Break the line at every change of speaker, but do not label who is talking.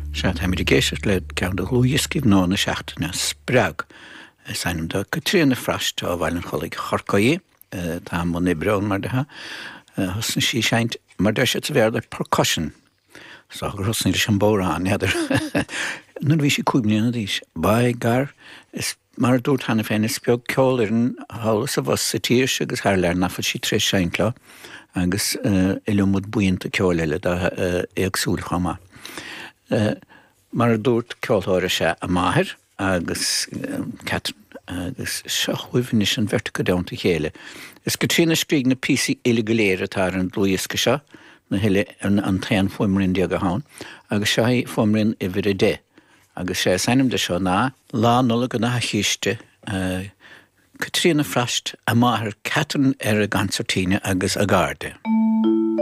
Se ha mí géisiart le cean do hlúiscíh ná na seachtainna sppreag. Sainm do Catriona Frost a bhhail an cholig chorcaí, tá man Ibrán mar detha, hosna sí seint mar de se bhéir percussion. So gur hosna is an bórán heidir. Nu bhí sé cúbníanana dís. Ba gar is mar dúirt hena féin is beag ceol an hálas a bhs sa tíir agus thar leir nafa sí trí seintlá agus ilumúd buínta ceol eile éagsúil chama. Mar dúirt ceolthóra se a máthir agus Catherine agus seohuihann is an bhirrta damta chéile. Is go trína scríg na písaí illegaléire tar an dlúisca seo na heile an taon fuimrinn deag a hán, agus sé fuimrinn I bhir dé. Agus sé sanim de seo ná lá nula go na chiiste Catriona Frost a máthir Catherine ar a gancertíine agus a garde.